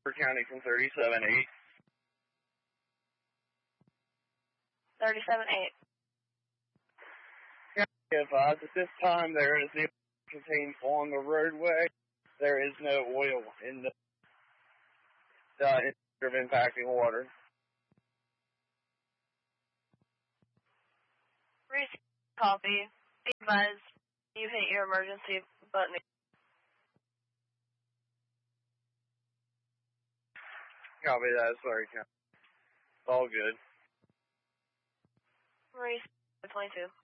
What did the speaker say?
County from 37-8. 37-8. Advise at this time there is no contained on the roadway. There is no oil in the of impacting water. Receive copy. Be advised you hit your emergency button. Copy that. Sorry, Count. All good. Receive 22.